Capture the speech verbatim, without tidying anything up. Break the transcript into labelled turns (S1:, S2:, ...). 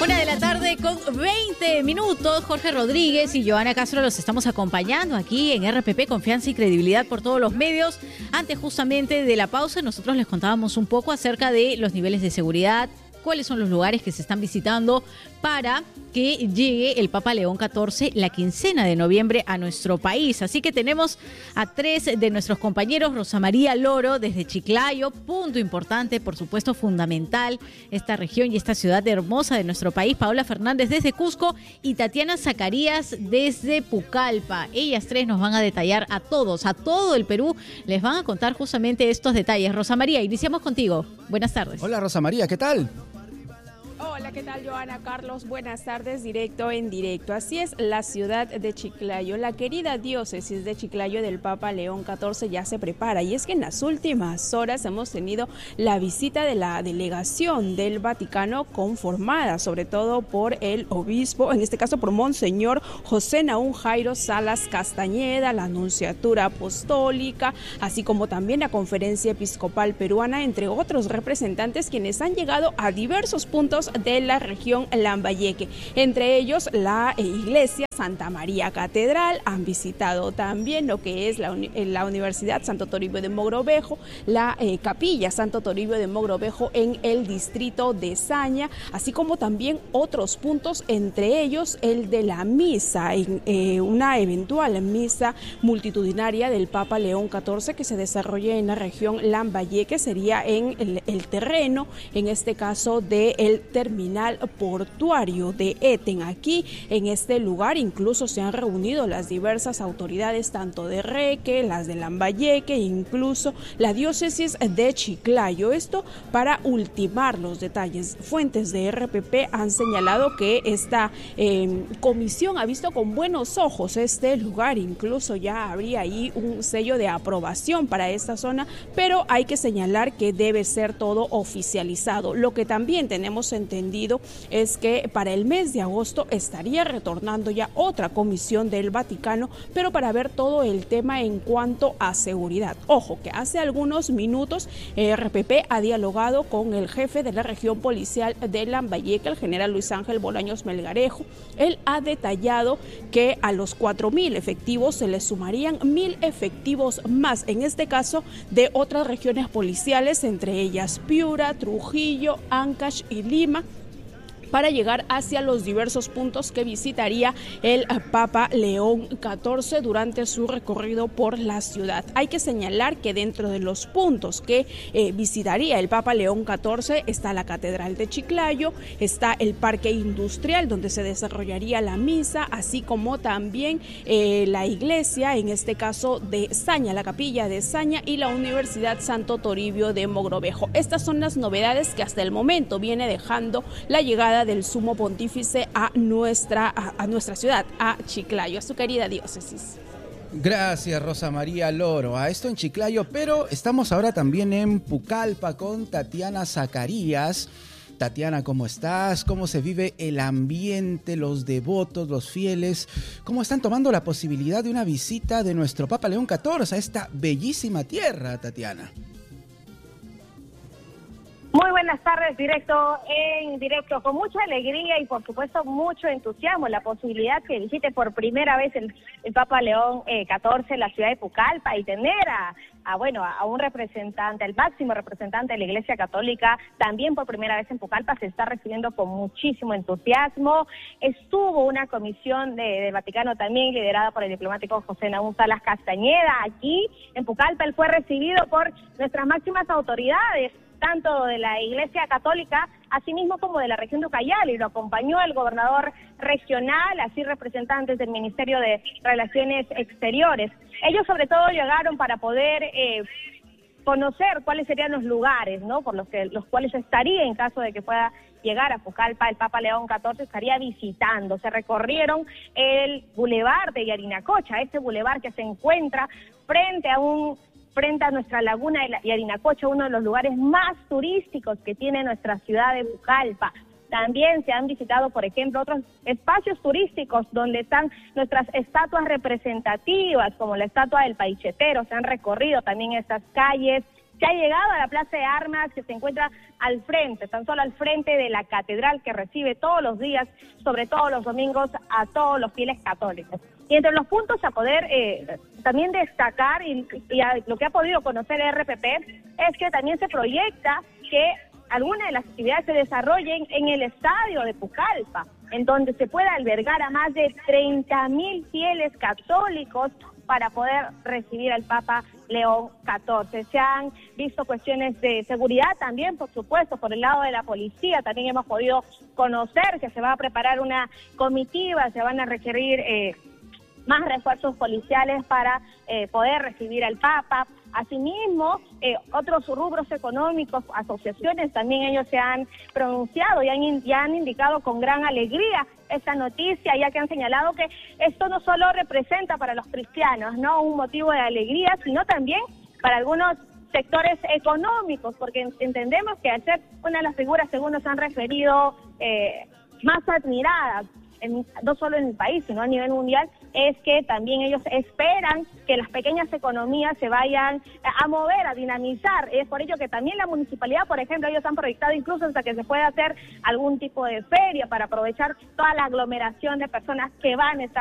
S1: Una de la tarde con veinte minutos. Jorge Rodríguez y Joana Castro los estamos acompañando aquí en R P P, confianza y credibilidad por todos los medios. Antes justamente de la pausa, nosotros les contábamos un poco acerca de los niveles de seguridad, cuáles son los lugares que se están visitando para que llegue el Papa León catorce la quincena de noviembre a nuestro país. Así que tenemos a tres de nuestros compañeros: Rosa María Loro desde Chiclayo, punto importante, por supuesto fundamental, esta región y esta ciudad hermosa de nuestro país; Paola Fernández desde Cusco y Tatiana Zacarías desde Pucallpa. Ellas tres nos van a detallar a todos, a todo el Perú, les van a contar justamente estos detalles. Rosa María, iniciamos contigo. Buenas tardes.
S2: Hola Rosa María, ¿qué tal?
S3: Hola, ¿qué tal, Joana, Carlos? Buenas tardes, directo en directo. Así es, la ciudad de Chiclayo, la querida diócesis de Chiclayo del Papa León catorce ya se prepara. Y es que en las últimas horas hemos tenido la visita de la delegación del Vaticano, conformada sobre todo por el obispo, en este caso por Monseñor José Nahum Jairo Salas Castañeda, la Nunciatura Apostólica, así como también la Conferencia Episcopal Peruana, entre otros representantes quienes han llegado a diversos puntos de la región Lambayeque, entre ellos la iglesia Santa María Catedral. Han visitado también lo que es la, la Universidad Santo Toribio de Mogrovejo, la eh, capilla Santo Toribio de Mogrovejo en el distrito de Saña, así como también otros puntos, entre ellos el de la misa, en, eh, una eventual misa multitudinaria del Papa León catorce que se desarrolla en la región Lambayeque. Sería en el, el terreno, en este caso de el terminal portuario de Eten. Aquí en este lugar incluso se han reunido las diversas autoridades, tanto de Reque, las de Lambayeque, incluso la diócesis de Chiclayo. Esto para ultimar los detalles. Fuentes de R P P han señalado que esta eh, comisión ha visto con buenos ojos este lugar, incluso ya habría ahí un sello de aprobación para esta zona, pero hay que señalar que debe ser todo oficializado. Lo que también tenemos entendido es que para el mes de agosto estaría retornando ya otra comisión del Vaticano, pero para ver todo el tema en cuanto a seguridad. Ojo, que hace algunos minutos R P P ha dialogado con el jefe de la región policial de Lambayeque, el general Luis Ángel Bolaños Melgarejo. Él ha detallado que a los cuatro mil efectivos se les sumarían mil efectivos más, en este caso de otras regiones policiales, entre ellas Piura, Trujillo, Ancash y Lima, para llegar hacia los diversos puntos que visitaría el Papa León catorce durante su recorrido por la ciudad. Hay que señalar que dentro de los puntos que eh, visitaría el Papa León catorce está la Catedral de Chiclayo, está el Parque Industrial donde se desarrollaría la misa, así como también eh, la iglesia, en este caso de Saña, la capilla de Saña, y la Universidad Santo Toribio de Mogrovejo. Estas son las novedades que hasta el momento viene dejando la llegada del Sumo Pontífice a nuestra, a, a nuestra ciudad, a Chiclayo, a su querida diócesis.
S2: Gracias, Rosa María Loro. A esto en Chiclayo, pero estamos ahora también en Pucallpa con Tatiana Zacarías. Tatiana, ¿cómo estás? ¿Cómo se vive el ambiente, los devotos, los fieles? ¿Cómo están tomando la posibilidad de una visita de nuestro Papa León catorce a esta bellísima tierra, Tatiana?
S4: Muy buenas tardes, directo en directo, con mucha alegría y por supuesto mucho entusiasmo, la posibilidad que visite por primera vez el, el Papa León eh, catorce la ciudad de Pucallpa y tener a, a bueno a un representante, el máximo representante de la Iglesia Católica, también por primera vez en Pucallpa. Se está recibiendo con muchísimo entusiasmo. Estuvo una comisión de, de Vaticano también liderada por el diplomático José Nahum Salas Castañeda aquí en Pucallpa. Él fue recibido por nuestras máximas autoridades, tanto de la Iglesia Católica, asimismo como de la región de Ucayali. Lo acompañó el gobernador regional, así representantes del Ministerio de Relaciones Exteriores. Ellos sobre todo llegaron para poder eh, conocer cuáles serían los lugares, ¿no?, por los que los cuales estaría, en caso de que pueda llegar a Pucallpa, el Papa León catorce estaría visitando. Se recorrieron el bulevar de Yarinacocha, este bulevar que se encuentra frente a un frente a nuestra laguna de Yarinacocha, uno de los lugares más turísticos que tiene nuestra ciudad de Pucallpa. También se han visitado, por ejemplo, otros espacios turísticos donde están nuestras estatuas representativas, como la estatua del Paichetero. Se han recorrido también estas calles Se ha llegado a la Plaza de Armas, que se encuentra al frente, tan solo al frente de la catedral, que recibe todos los días, sobre todo los domingos, a todos los fieles católicos. Y entre los puntos a poder eh, también destacar, y, y a, lo que ha podido conocer el R P P, es que también se proyecta que algunas de las actividades se desarrollen en el estadio de Pucallpa, en donde se pueda albergar a más de treinta mil fieles católicos para poder recibir al Papa León catorce. Se han visto cuestiones de seguridad también, por supuesto, por el lado de la policía. También hemos podido conocer que se va a preparar una comitiva, se van a requerir eh, más refuerzos policiales para eh, poder recibir al Papa. Asimismo, eh, otros rubros económicos, asociaciones, también ellos se han pronunciado y han, y han indicado con gran alegría esta noticia, ya que han señalado que esto no solo representa para los cristianos, no un motivo de alegría, sino también para algunos sectores económicos, porque entendemos que al ser una de las figuras, según nos han referido, eh, más admiradas, En, no solo en el país, sino a nivel mundial, es que también ellos esperan que las pequeñas economías se vayan a mover, a dinamizar. Es por ello que también la municipalidad, por ejemplo, ellos han proyectado incluso hasta que se pueda hacer algún tipo de feria para aprovechar toda la aglomeración de personas que van a estar